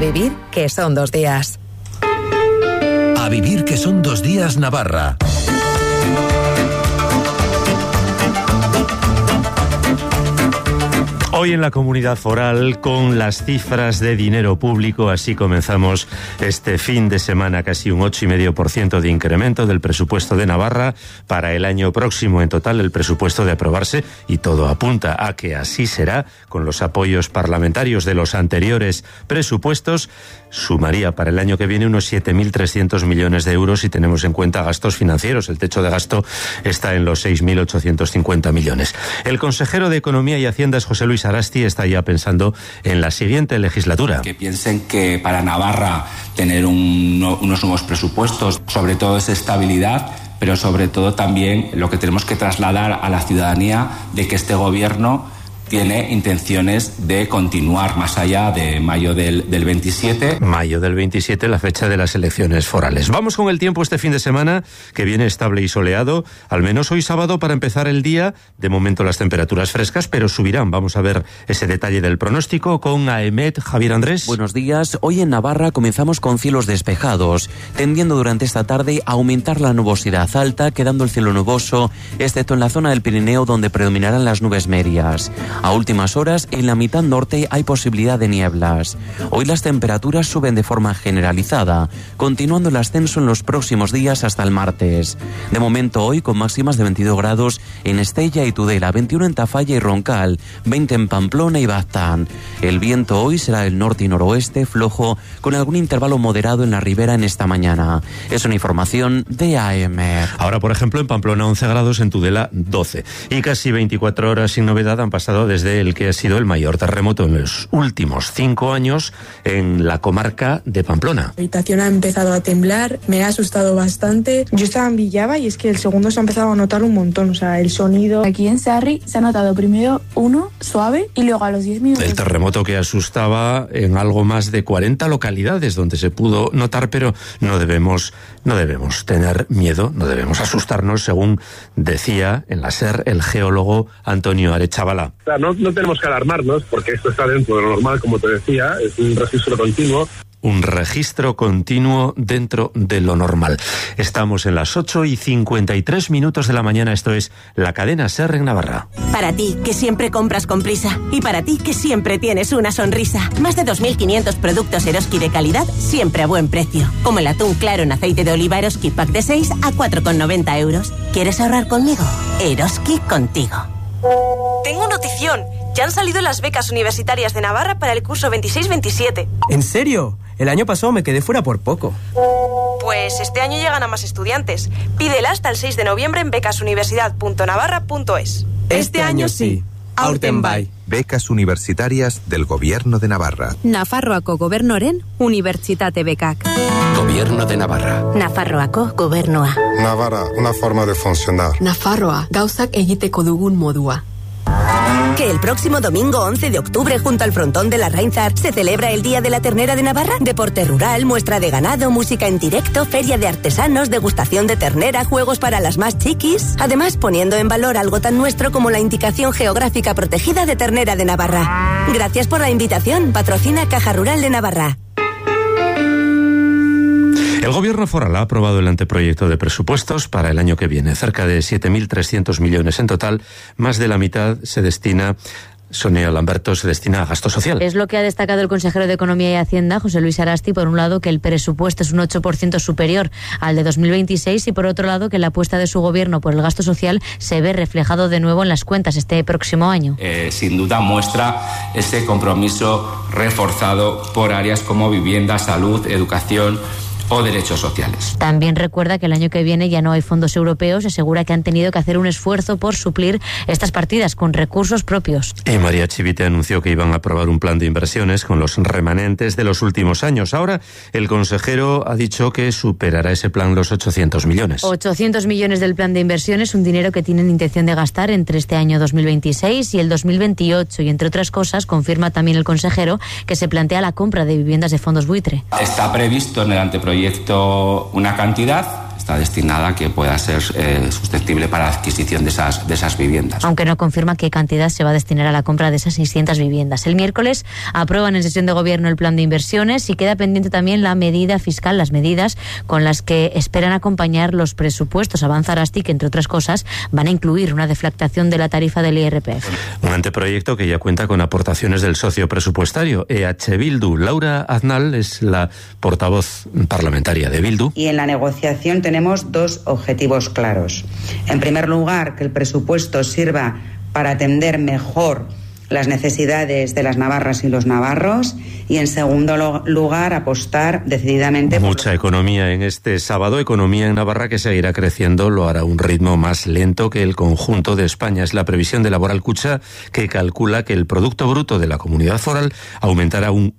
vivir que son 2 días. A vivir que son 2 días Navarra. Hoy en la Comunidad Foral, con las cifras de dinero público, así comenzamos este fin de semana, casi un 8,5% de incremento del presupuesto de Navarra para el año próximo. En total, el presupuesto de aprobarse, y todo apunta a que así será, con los apoyos parlamentarios de los anteriores presupuestos, sumaría para el año que viene unos 7.300 millones de euros si tenemos en cuenta gastos financieros. El techo de gasto está en los 6.850 millones. El consejero de Economía y Hacienda es José Luis Arasti, está ya pensando en la siguiente legislatura. Que piensen que para Navarra tener unos nuevos presupuestos, sobre todo es estabilidad, pero sobre todo también lo que tenemos que trasladar a la ciudadanía de que este gobierno tiene intenciones de continuar más allá de mayo del 27. Mayo del 27, la fecha de las elecciones forales. Vamos con el tiempo este fin de semana, que viene estable y soleado, al menos hoy sábado para empezar el día. De momento las temperaturas frescas, pero subirán. Vamos a ver ese detalle del pronóstico con AEMET. Javier Andrés. Buenos días. Hoy en Navarra comenzamos con cielos despejados, tendiendo durante esta tarde a aumentar la nubosidad alta, quedando el cielo nuboso, excepto en la zona del Pirineo, donde predominarán las nubes medias. A últimas horas, en la mitad norte hay posibilidad de nieblas. Hoy las temperaturas suben de forma generalizada, continuando el ascenso en los próximos días hasta el martes. De momento hoy con máximas de 22 grados en Estella y Tudela, 21 en Tafalla y Roncal, 20 en Pamplona y Baztán. El viento hoy será del norte y noroeste, flojo, con algún intervalo moderado en la ribera en esta mañana. Es una información de AEMET. Ahora, por ejemplo, en Pamplona 11 grados, en Tudela 12. Y casi 24 horas sin novedad han pasado desde el que ha sido el mayor terremoto en los últimos 5 años en la comarca de Pamplona. La habitación ha empezado a temblar, me ha asustado bastante. Yo estaba en Villava y es que el segundo se ha empezado a notar un montón, o sea, el sonido. Aquí en Sarri se ha notado primero uno suave y luego a los 10 minutos. El terremoto que asustaba en algo más de 40 localidades donde se pudo notar, pero no debemos tener miedo, no debemos asustarnos, según decía en la SER el geólogo Antonio Arechavala. No tenemos que alarmarnos porque esto está dentro de lo normal, como te decía, es un registro continuo. Un registro continuo dentro de lo normal. Estamos en las 8:53 de la mañana. Esto es la cadena SER en Navarra. Para ti, que siempre compras con prisa. Y para ti, que siempre tienes una sonrisa. Más de 2.500 productos Eroski de calidad, siempre a buen precio. Como el atún claro en aceite de oliva Eroski Pack de 6 a 4,90 euros. ¿Quieres ahorrar conmigo? Eroski contigo. Tengo notición. Ya han salido las becas universitarias de Navarra para el curso 26-27. ¿En serio? El año pasado me quedé fuera por poco. Pues este año llegan a más estudiantes. Pídela hasta el 6 de noviembre en becasuniversidad.navarra.es. Este año sí. Aurten bai. Becas universitarias del Gobierno de Navarra. Nafarroako Gobernoren Unibertsitate Bekak. Gobierno de Navarra. Nafarroako Gobernua. Navarra, una forma de funcionar. Nafarroa, gauzak egiteko dugun modua. Que el próximo domingo 11 de octubre, junto al frontón de la Reinzar, se celebra el Día de la Ternera de Navarra. Deporte rural, muestra de ganado, música en directo, feria de artesanos, degustación de ternera, juegos para las más chiquis. Además, poniendo en valor algo tan nuestro como la indicación geográfica protegida de Ternera de Navarra. Gracias por la invitación. Patrocina Caja Rural de Navarra. El Gobierno foral ha aprobado el anteproyecto de presupuestos para el año que viene. Cerca de 7.300 millones en total, más de la mitad se destina... Sonia Lamberto, se destina a gasto social. Es lo que ha destacado el consejero de Economía y Hacienda, José Luis Arasti, por un lado que el presupuesto es un 8% superior al de 2026 y por otro lado que la apuesta de su gobierno por el gasto social se ve reflejado de nuevo en las cuentas este próximo año. Sin duda muestra ese compromiso reforzado por áreas como vivienda, salud, educación o derechos sociales. También recuerda que el año que viene ya no hay fondos europeos y asegura que han tenido que hacer un esfuerzo por suplir estas partidas con recursos propios. Y María Chivite anunció que iban a aprobar un plan de inversiones con los remanentes de los últimos años. Ahora el consejero ha dicho que superará ese plan los 800 millones. 800 millones del plan de inversiones, un dinero que tienen intención de gastar entre este año 2026 y el 2028. Y entre otras cosas, confirma también el consejero que se plantea la compra de viviendas de fondos buitre. Está previsto en el anteproyecto una cantidad, está destinada a que pueda ser susceptible para la adquisición de esas viviendas. Aunque no confirma qué cantidad se va a destinar a la compra de esas 600 viviendas. El miércoles aprueban en sesión de gobierno el plan de inversiones y queda pendiente también la medida fiscal, las medidas con las que esperan acompañar los presupuestos. Avanza Arasti que, entre otras cosas, van a incluir una deflactación de la tarifa del IRPF. Un anteproyecto que ya cuenta con aportaciones del socio presupuestario, EH Bildu. Laura Aznal es la portavoz parlamentaria de Bildu. Y en la negociación tenemos dos objetivos claros. En primer lugar, que el presupuesto sirva para atender mejor las necesidades de las navarras y los navarros, y en segundo lugar apostar decididamente por... Mucha economía en este sábado, economía en Navarra que seguirá creciendo, lo hará a un ritmo más lento que el conjunto de España. Es la previsión de Laboral Kutxa, que calcula que el Producto Bruto de la Comunidad Foral aumentará un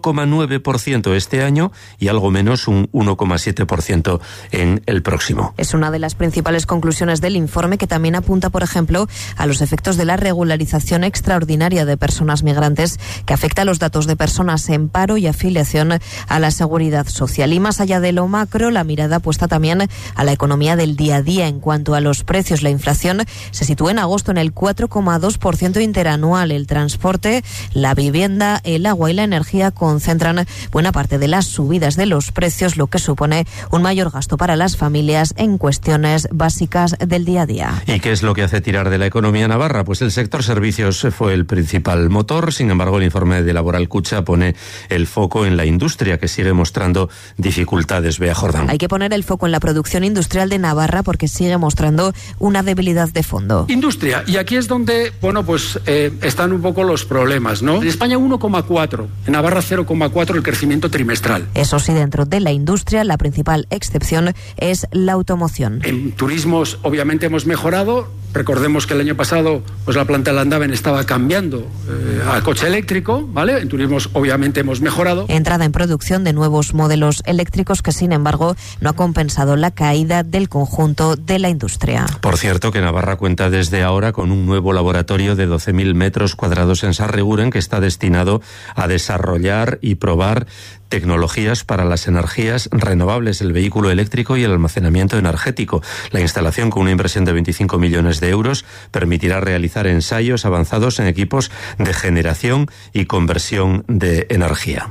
1,9% este año y algo menos un 1,7% en el próximo. Es una de las principales conclusiones del informe, que también apunta, por ejemplo, a los efectos de la regularización extraordinaria de personas migrantes, que afecta a los datos de personas en paro y afiliación a la seguridad social. Y más allá de lo macro, la mirada puesta también a la economía del día a día. En cuanto a los precios, la inflación se sitúa en agosto en el 4,2% interanual. El transporte, la vivienda, el agua y la energía concentran buena parte de las subidas de los precios, lo que supone un mayor gasto para las familias en cuestiones básicas del día a día. ¿Y qué es lo que hace tirar de la economía navarra? Pues el sector servicios fue el principal motor. Sin embargo, el informe de Laboral Kutxa pone el foco en la industria, que sigue mostrando dificultades. Bea Jordán. Hay que poner el foco en la producción industrial de Navarra, porque sigue mostrando una debilidad de fondo. Industria, y aquí es donde, están un poco los problemas, ¿no? En España 1,4, en Navarra 0,4 el crecimiento trimestral. Eso sí, dentro de la industria, la principal excepción es la automoción. En turismos, obviamente, hemos mejorado. Recordemos que el año pasado, la planta de Landaven estaba cambiando al coche eléctrico, ¿vale? En turismos, obviamente, hemos mejorado. Entrada en producción de nuevos modelos eléctricos que, sin embargo, no ha compensado la caída del conjunto de la industria. Por cierto, que Navarra cuenta desde ahora con un nuevo laboratorio de 12.000 metros cuadrados en Sarreguren, que está destinado a desarrollar y probar tecnologías para las energías renovables, el vehículo eléctrico y el almacenamiento energético. La instalación, con una inversión de 25 millones de euros, permitirá realizar ensayos avanzados en equipos de generación y conversión de energía.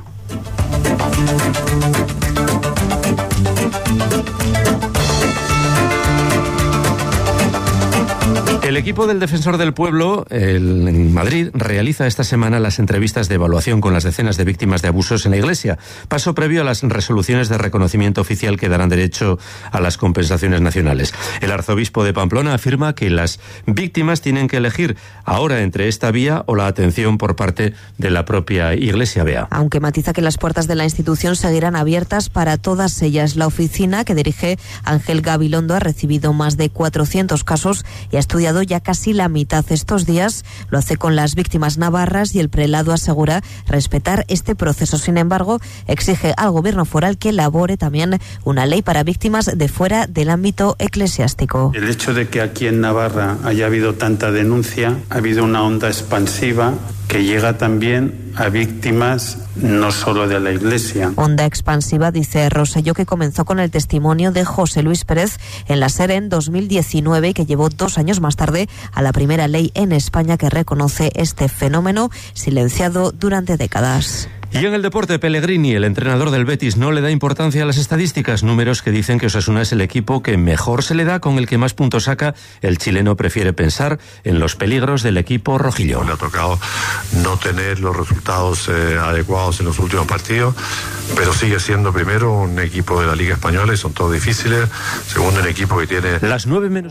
El equipo del Defensor del Pueblo en Madrid realiza esta semana las entrevistas de evaluación con las decenas de víctimas de abusos en la Iglesia, paso previo a las resoluciones de reconocimiento oficial que darán derecho a las compensaciones nacionales. El arzobispo de Pamplona afirma que las víctimas tienen que elegir ahora entre esta vía o la atención por parte de la propia Iglesia. Bea. Aunque matiza que las puertas de la institución seguirán abiertas para todas ellas. La oficina que dirige Ángel Gabilondo ha recibido más de 400 casos y ha estudiado ya casi la mitad estos días. Lo hace con las víctimas navarras y el prelado asegura respetar este proceso. Sin embargo, exige al gobierno foral que elabore también una ley para víctimas de fuera del ámbito eclesiástico. El hecho de que aquí en Navarra haya habido tanta denuncia, ha habido una onda expansiva que llega también a víctimas no solo de la Iglesia. Onda expansiva, dice Rosselló, que comenzó con el testimonio de José Luis Pérez en la SER en 2019 y que llevó 2 años más tarde a la primera ley en España que reconoce este fenómeno silenciado durante décadas. Y en el deporte, Pellegrini, el entrenador del Betis, no le da importancia a las estadísticas, números que dicen que Osasuna es el equipo que mejor se le da, con el que más puntos saca. El chileno prefiere pensar en los peligros del equipo rojillo. Le ha tocado no tener los resultados adecuados en los últimos partidos, pero sigue siendo primero un equipo de la Liga Española y son todos difíciles. Segundo, un equipo que tiene... Las 9 menos...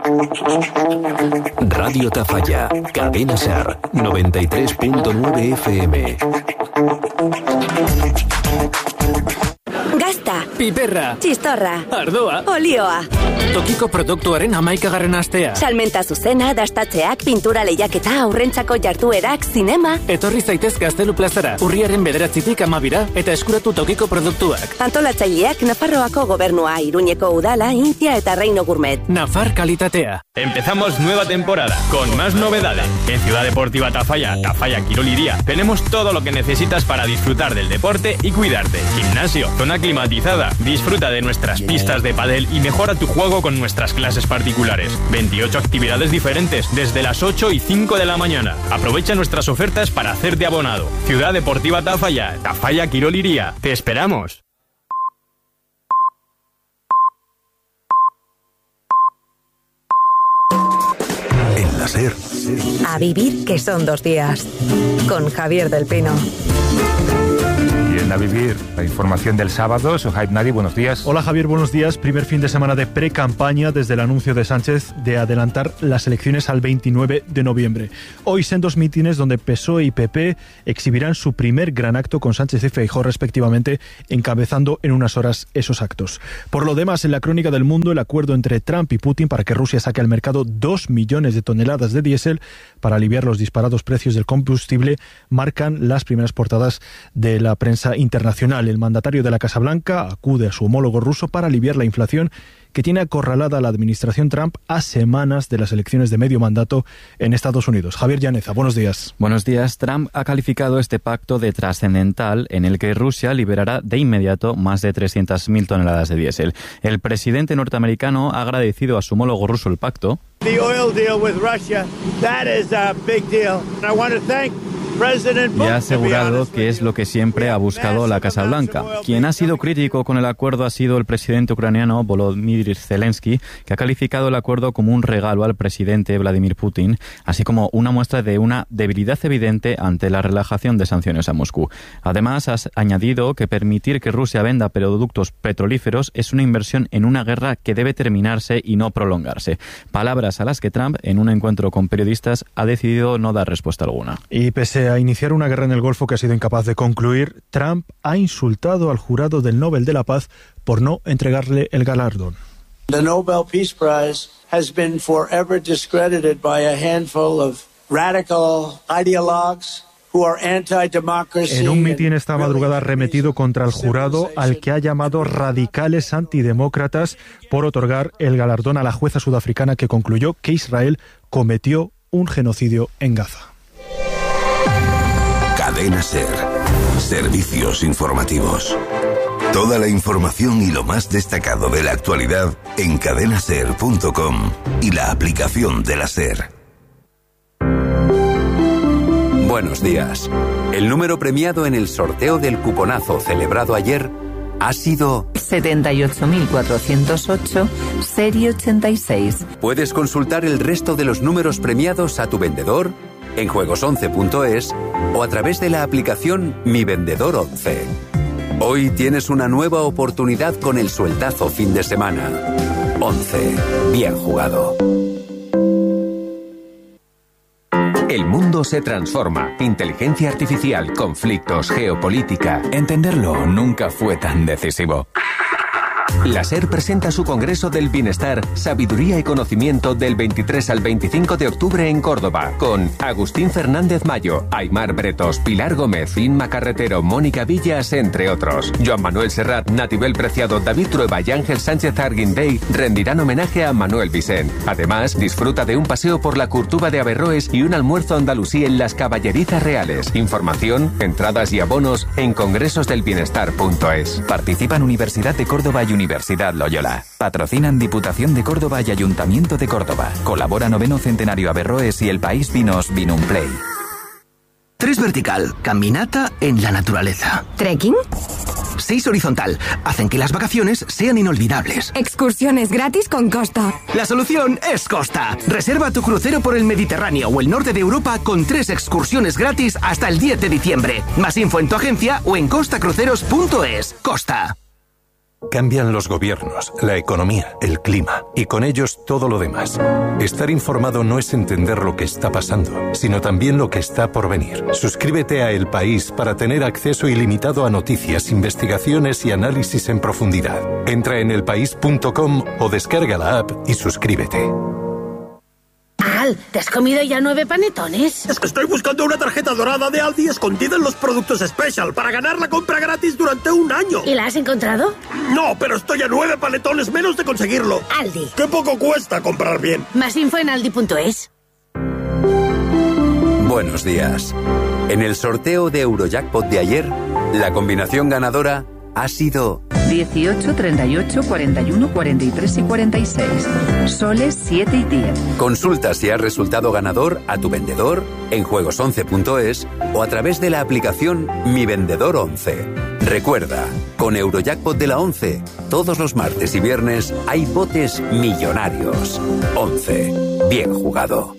Radio Tafalla, Cadena SER, 93.9 FM. Gazta, piperra, txistorra, ardoa, olioa. Tokiko produktuaren 11. astea. Salmenta zuzena, dastatzeak, pintura lehiaketa, aurrentzako jarduerak, zinema. Etorri zaitez Gaztelu plazara, urriaren 9-tik 12 eta eskuratu tokiko produktuak. Antolatzaileak Nafarroako gobernua, Iruñeko udala, Intia eta Reino Gourmet. Nafar kalitatea. Empezamos nueva temporada, con más novedades. En Ciudad Deportiva Tafalla, Tafalla Quiroliría, tenemos todo lo que necesitas para disfrutar del deporte y cuidarte. Gimnasio, zona climatizada, Disfruta de nuestras pistas de pádel y mejora tu juego con nuestras clases particulares. 28 actividades diferentes desde las 8 y 5 de la mañana. Aprovecha nuestras ofertas para hacerte abonado. Ciudad Deportiva Tafalla, Tafalla Quirol Iría. ¡Te esperamos! En la SER. A vivir que son 2 días. Con Javier del Pino. Bien, a vivir la información del sábado. Sohaib Nadi, buenos días. Hola Javier, buenos días. Primer fin de semana de pre-campaña desde el anuncio de Sánchez de adelantar las elecciones al 29 de noviembre. Hoy sendos mítines donde PSOE y PP exhibirán su primer gran acto con Sánchez y Feijóo respectivamente, encabezando en unas horas esos actos. Por lo demás, en la crónica del mundo, el acuerdo entre Trump y Putin para que Rusia saque al mercado 2 millones de toneladas de diésel para aliviar los disparados precios del combustible marcan las primeras portadas de la prensa internacional. El mandatario de la Casa Blanca acude a su homólogo ruso para aliviar la inflación que tiene acorralada a la administración Trump a semanas de las elecciones de medio mandato en Estados Unidos. Javier Llaneza, buenos días. Buenos días. Trump ha calificado este pacto de trascendental en el que Rusia liberará de inmediato más de 300.000 toneladas de diésel. El presidente norteamericano ha agradecido a su homólogo ruso el pacto. The oil deal with Russia, that is a big deal. I want to thank y ha asegurado que es lo que siempre ha buscado la Casa Blanca. Quien ha sido crítico con el acuerdo ha sido el presidente ucraniano Volodymyr Zelensky, que ha calificado el acuerdo como un regalo al presidente Vladimir Putin, así como una muestra de una debilidad evidente ante la relajación de sanciones a Moscú. Además, ha añadido que permitir que Rusia venda productos petrolíferos es una inversión en una guerra que debe terminarse y no prolongarse. Palabras a las que Trump, en un encuentro con periodistas, ha decidido no dar respuesta alguna. Y pese a iniciar una guerra en el Golfo que ha sido incapaz de concluir, Trump ha insultado al jurado del Nobel de la Paz por no entregarle el galardón. The Nobel Peace Prize has been forever discredited by a handful of radical ideologues who are anti-democracy. En un mitin esta madrugada ha arremetido contra el jurado, al que ha llamado radicales antidemócratas, por otorgar el galardón a la jueza sudafricana que concluyó que Israel cometió un genocidio en Gaza. Cadena SER. Servicios informativos. Toda la información y lo más destacado de la actualidad en cadenaser.com y la aplicación de la SER. Buenos días. El número premiado en el sorteo del cuponazo celebrado ayer ha sido 78.408, serie 86. Puedes consultar el resto de los números premiados a tu vendedor en juegos11.es o a través de la aplicación Mi Vendedor 11. Hoy tienes una nueva oportunidad con el sueldazo fin de semana. 11. Bien jugado. El mundo se transforma. Inteligencia artificial, conflictos, geopolítica. Entenderlo nunca fue tan decisivo. La SER presenta su Congreso del Bienestar, Sabiduría y Conocimiento del 23 al 25 de octubre en Córdoba, con Agustín Fernández Mayo, Aymar Bretos, Pilar Gómez, Inma Carretero, Mónica Villas, entre otros. Joan Manuel Serrat, Natibel Preciado, David Trueba y Ángel Sánchez Arguindey rendirán homenaje a Manuel Vicent. Además, disfruta de un paseo por la Curtuba de Averroes y un almuerzo andalusí en las Caballerizas Reales. Información, entradas y abonos en congresosdelbienestar.es. Participan Universidad de Córdoba y Universidad Loyola. Patrocinan Diputación de Córdoba y Ayuntamiento de Córdoba. Colabora 9º Centenario Averroes y El País Vinos Vinum Play. 3 vertical, caminata en la naturaleza. ¿Trekking? 6 horizontal, hacen que las vacaciones sean inolvidables. Excursiones gratis con Costa. La solución es Costa. Reserva tu crucero por el Mediterráneo o el norte de Europa con 3 excursiones gratis hasta el 10 de diciembre. Más info en tu agencia o en costacruceros.es. Costa. Cambian los gobiernos, la economía, el clima y con ellos todo lo demás. Estar informado no es entender lo que está pasando, sino también lo que está por venir. Suscríbete a El País para tener acceso ilimitado a noticias, investigaciones y análisis en profundidad. Entra en elpaís.com o descarga la app y suscríbete. Al, ¿te has comido ya 9 panetones? Es que estoy buscando una tarjeta dorada de Aldi escondida en los productos Special para ganar la compra gratis durante un año. ¿Y la has encontrado? No, pero estoy a 9 panetones menos de conseguirlo. Aldi. ¡Qué poco cuesta comprar bien! Más info en aldi.es. Buenos días. En el sorteo de Eurojackpot de ayer, la combinación ganadora ha sido 18, 38, 41, 43 y 46. Soles 7 y 10. Consulta si has resultado ganador a tu vendedor en juegos11.es o a través de la aplicación Mi Vendedor 11. Recuerda, con Eurojackpot de la 11, todos los martes y viernes hay botes millonarios. 11. Bien jugado.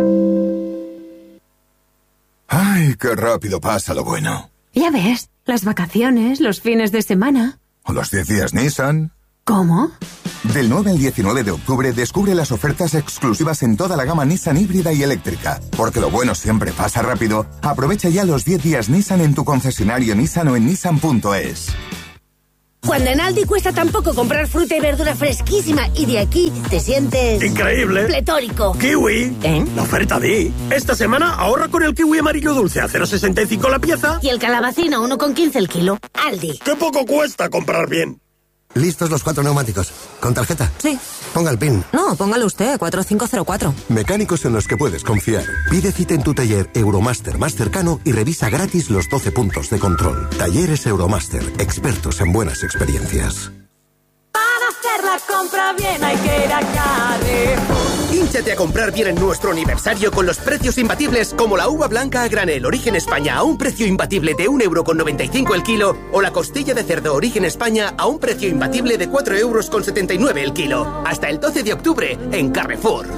¡Ay, qué rápido pasa lo bueno! Ya ves, las vacaciones, los fines de semana. ¿O los 10 días Nissan? ¿Cómo? Del 9 al 19 de octubre descubre las ofertas exclusivas en toda la gama Nissan híbrida y eléctrica. Porque lo bueno siempre pasa rápido. Aprovecha ya los 10 días Nissan en tu concesionario Nissan o en nissan.es. Cuando en Aldi cuesta tan poco comprar fruta y verdura fresquísima y de aquí te sientes... ¡increíble! ¡Pletórico! ¡Kiwi! La oferta de... Esta semana ahorra con el kiwi amarillo dulce a 0,65 la pieza. Y el calabacín a 1,15 el kilo. Aldi. ¡Qué poco cuesta comprar bien! ¿Listos los 4 neumáticos? ¿Con tarjeta? Sí. Ponga el PIN. No, póngalo usted, 4504. Mecánicos en los que puedes confiar. Pide cita en tu taller Euromaster más cercano y revisa gratis los 12 puntos de control. Talleres Euromaster, expertos en buenas experiencias. Para hacer la compra bien hay que ir a Carrefour. Hínchate a comprar bien en nuestro aniversario con los precios imbatibles como la uva blanca a granel Origen España a un precio imbatible de 1,95 € el kilo o la costilla de cerdo Origen España a un precio imbatible de 4,79 € el kilo. Hasta el 12 de octubre en Carrefour.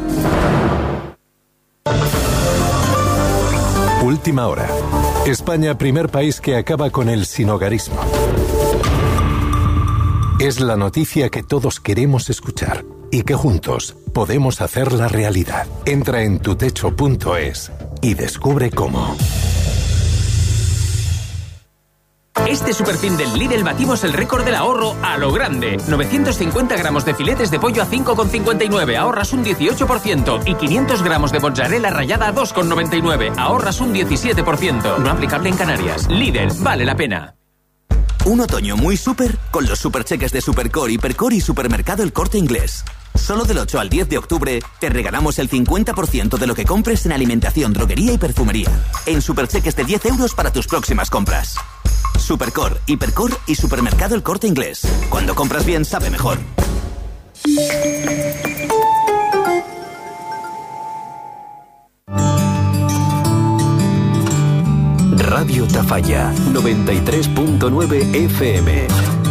Última hora. España, primer país que acaba con el sinhogarismo. Es la noticia que todos queremos escuchar y que juntos podemos hacerla realidad. Entra en tutecho.es y descubre cómo. Este superfin del Lidl batimos el récord del ahorro a lo grande. 950 gramos de filetes de pollo a 5,59, ahorras un 18%. Y 500 gramos de mozzarella rallada a 2,99, ahorras un 17%. No aplicable en Canarias. Lidl, vale la pena. Un otoño muy súper con los supercheques de Supercore, Hipercore y Supermercado El Corte Inglés. Solo del 8 al 10 de octubre te regalamos el 50% de lo que compres en alimentación, droguería y perfumería. En supercheques de 10 € para tus próximas compras. Supercore, Hipercore y Supermercado El Corte Inglés. Cuando compras bien, sabe mejor. Radio Tafalla, 93.9 FM.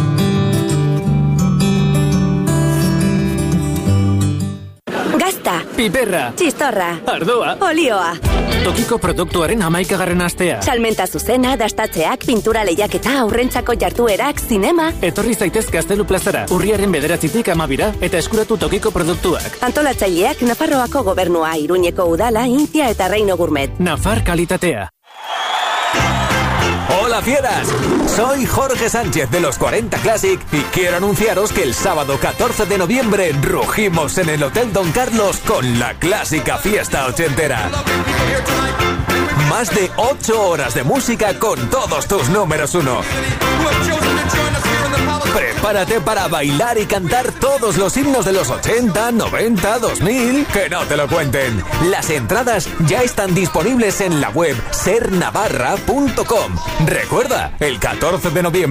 Gazta. Piperra. Txistorra. Ardoa. Olioa. Tokiko produktuaren hamaikagarren astea. Salmenta zuzena, dastatzeak, pintura lehiaketa, aurrentzako jarduerak, zinema. Etorri zaitez Gaztelu plazara, urriaren 9 amabira, eta eskuratu tokiko produktuak. Antolatzaileak Nafarroako gobernua, Iruñeko udala, Intia eta Reino Gourmet. Nafar kalitatea. Hola fieras, soy Jorge Sánchez de los 40 Classic y quiero anunciaros que el sábado 14 de noviembre rugimos en el Hotel Don Carlos con la clásica fiesta ochentera. Más de 8 horas de música con todos tus números uno. Prepárate para bailar y cantar todos los himnos de los 80, 90, 2000, que no te lo cuenten. Las entradas ya están disponibles en la web sernavarra.com. Recuerda, el 14 de noviembre